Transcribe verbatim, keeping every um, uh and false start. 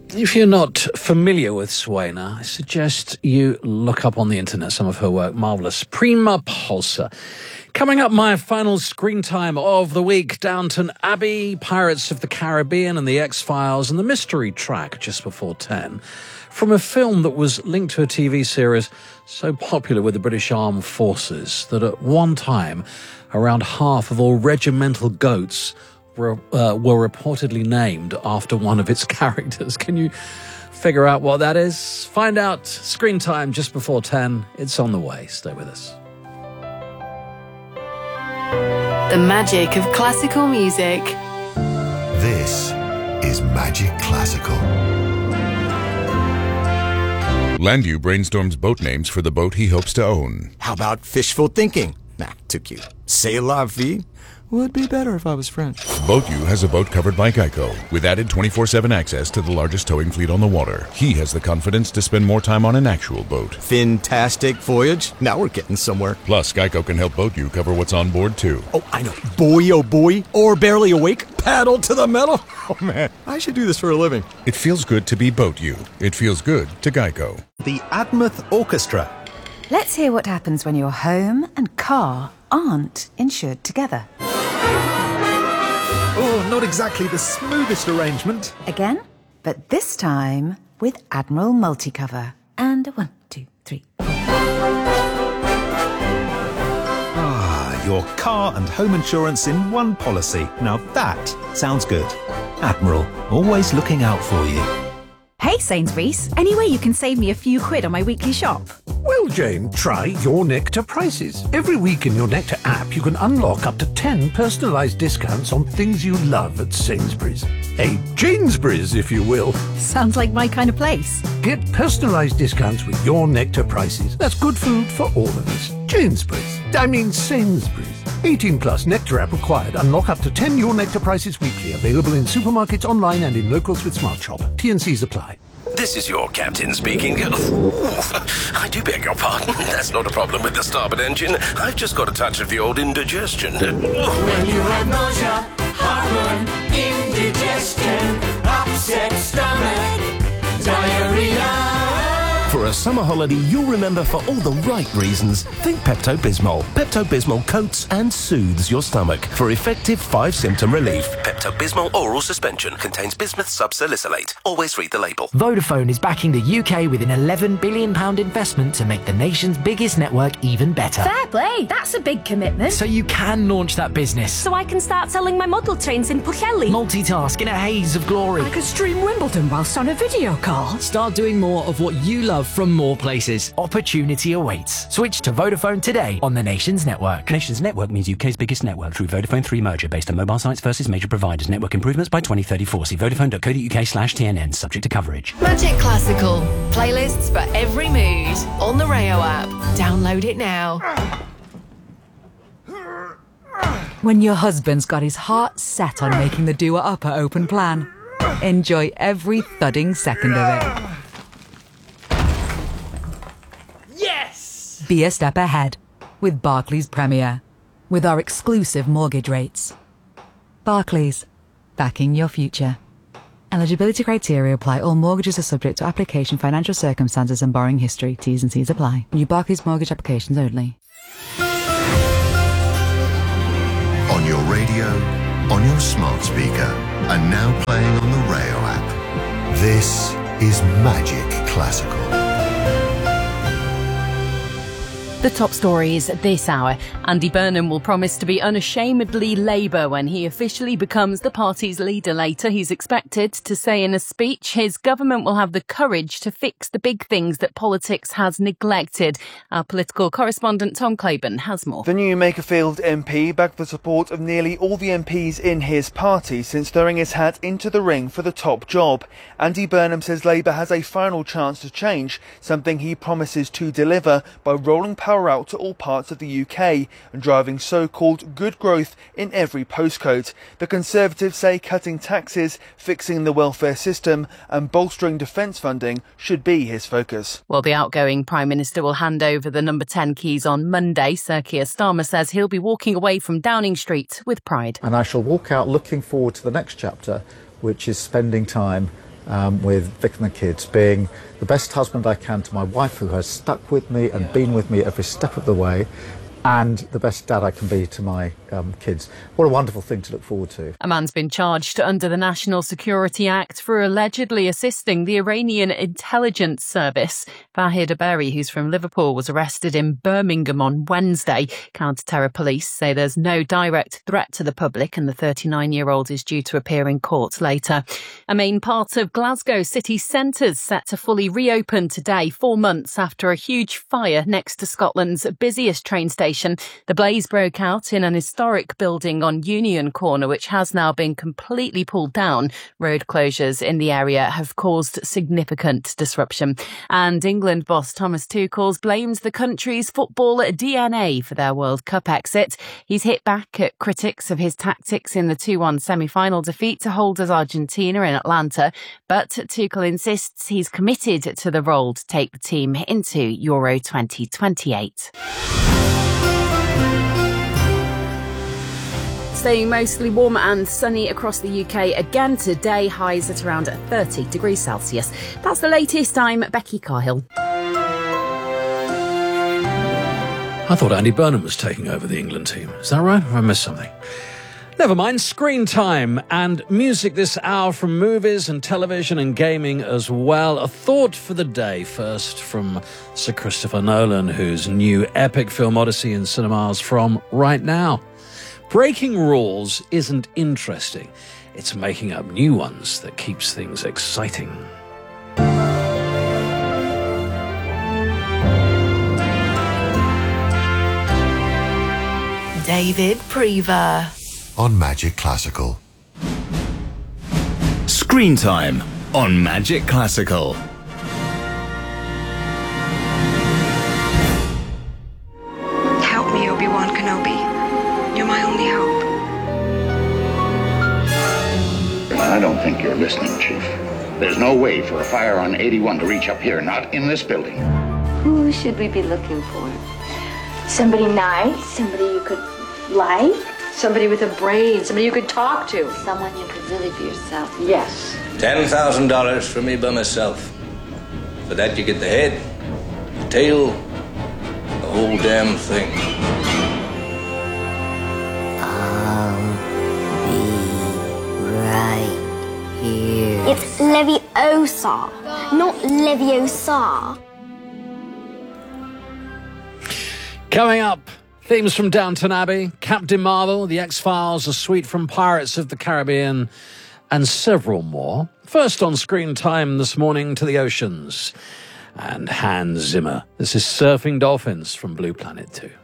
If you're not familiar with Suena, I suggest you look up on the internet some of her work. Marvellous. Prima Pulsa. Coming up, my final screen time of the week. Downton Abbey, Pirates of the Caribbean and the X-Files, and the mystery track just before ten from a film that was linked to a T V series so popular with the British Armed Forces that at one time around half of all regimental goats were, uh, were reportedly named after one of its characters. Can you figure out what that is? Find out. Screen time just before ten. It's on the way. Stay with us. The magic of classical music. This is Magic Classical. Landu brainstorms boat names for the boat he hopes to own. How about fishful thinking? Nah, too cute. C'est la vie would be better if I was French. BoatU has a boat covered by Geico, with added twenty-four seven access to the largest towing fleet on the water. He has the confidence to spend more time on an actual boat. Fantastic voyage. Now we're getting somewhere. Plus, Geico can help BoatU cover what's on board, too. Oh, I know. Boy, oh boy. Or barely awake. Paddle to the metal. Oh, man. I should do this for a living. It feels good to be BoatU. It feels good to Geico. The Admouth Orchestra. Let's hear what happens when your home and car aren't insured together. Oh, not exactly the smoothest arrangement. Again, but this time with Admiral Multicover. And a one, two, three, four. Ah, your car and home insurance in one policy. Now that sounds good. Admiral, always looking out for you. Hey Sainsbury's, any way you can save me a few quid on my weekly shop? Well, Jane, try Your Nectar prices. Every week in Your Nectar app, you can unlock up to ten personalised discounts on things you love at Sainsbury's. A Janesbury's, if you will. Sounds like my kind of place. Get personalised discounts with Your Nectar prices. That's good food for all of us. Janesbury's. I mean Sainsbury's. eighteen plus Nectar app required. Unlock up to ten Your Nectar prices weekly. Available in supermarkets, online and in locals with Smart Shop. T and C's apply. This is your captain speaking. I do beg your pardon. That's not a problem with the starboard engine. I've just got a touch of the old indigestion. When you have nausea, heartburn, indigestion, upset stomach, diarrhea. For a summer holiday you'll remember for all the right reasons, think Pepto-Bismol. Pepto-Bismol coats and soothes your stomach for effective five-symptom relief. Pepto-Bismol oral suspension contains bismuth subsalicylate. Always read the label. Vodafone is backing the U K with an eleven billion pounds investment to make the nation's biggest network even better. Fair play, that's a big commitment. So you can launch that business. So I can start selling my model trains in Pwllheli. Multitask in a haze of glory. I could stream Wimbledon whilst on a video call. Start doing more of what you love from more places. Opportunity awaits. Switch to Vodafone today on the Nations Network. Nations Network means U K's biggest network through Vodafone three merger based on mobile sites versus major providers. Network improvements by twenty thirty-four. See vodafone.co.uk slash TNN. Subject to coverage. Magic Classical. Playlists for every mood. On the Rayo app. Download it now. When your husband's got his heart set on making the doer upper open plan, enjoy every thudding second of it. Yes! Be a step ahead with Barclays Premier, with our exclusive mortgage rates. Barclays, backing your future. Eligibility criteria apply. All mortgages are subject to application, financial circumstances and borrowing history. T's and C's apply. New Barclays mortgage applications only. On your radio, on your smart speaker, and now playing on the Rayo app. This is Magic Classical. The top stories this hour. Andy Burnham will promise to be unashamedly Labour when he officially becomes the party's leader later. He's expected to say in a speech his government will have the courage to fix the big things that politics has neglected. Our political correspondent Tom Claiborne has more. The new Makerfield M P backed the support of nearly all the M Ps in his party since throwing his hat into the ring for the top job. Andy Burnham says Labour has a final chance to change, something he promises to deliver by rolling power out to all parts of the U K and driving so-called good growth in every postcode. The Conservatives say cutting taxes, fixing the welfare system and bolstering defence funding should be his focus. Well, the outgoing Prime Minister will hand over the number ten keys on Monday. Sir Keir Starmer says he'll be walking away from Downing Street with pride. And I shall walk out looking forward to the next chapter, which is spending time um, with Vic and the kids, being the best husband I can to my wife, who has stuck with me and been with me every step of the way, and the best dad I can be to my um, kids. What a wonderful thing to look forward to. A man's been charged under the National Security Act for allegedly assisting the Iranian intelligence service. Vahid Aberi, who's from Liverpool, was arrested in Birmingham on Wednesday. Counter-terror police say there's no direct threat to the public, and the thirty-nine-year-old is due to appear in court later. A main part of Glasgow city centre's set to fully reopen today, four months after a huge fire next to Scotland's busiest train station. The blaze broke out in an historic building on Union Corner, which has now been completely pulled down. Road closures in the area have caused significant disruption. And England boss Thomas Tuchel blames the country's football D N A for their World Cup exit. He's hit back at critics of his tactics in the two one semi-final defeat to holders Argentina in Atlanta. But Tuchel insists he's committed to the role to take the team into Euro twenty twenty-eight. Staying mostly warm and sunny across the U K again today, highs at around thirty degrees Celsius. That's the latest. I'm Becky Carhill. I thought Andy Burnham was taking over the England team. Is that right? Or I missed something? Never mind. Screen time and music this hour from movies and television and gaming as well. A thought for the day first from Sir Christopher Nolan, whose new epic film Odyssey in cinemas from right now. Breaking rules isn't interesting. It's making up new ones that keeps things exciting. David Prever. On Magic Classical. Screen time on Magic Classical. Help me, Obi-Wan Kenobi. You're my only hope. I don't think you're listening, Chief. There's no way for a fire on eighty-one to reach up here, not in this building. Who should we be looking for? Somebody nice? Somebody you could like? Somebody with a brain, somebody you could talk to. Someone you could really be yourself. Yes. Ten thousand dollars for me by myself. For that you get the head, the tail, the whole damn thing. Right here. It's Leviosa, not Leviosa. Coming up, themes from Downton Abbey, Captain Marvel, The X-Files, a suite from Pirates of the Caribbean, and several more. First on Screen Time this morning, To the Oceans and Hans Zimmer. This is Surfing Dolphins from Blue Planet two.